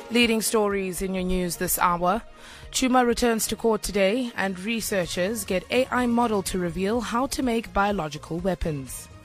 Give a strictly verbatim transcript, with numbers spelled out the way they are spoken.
Leading stories in your news this hour. Chuma returns to court today and researchers get A I model to reveal how to make biological weapons.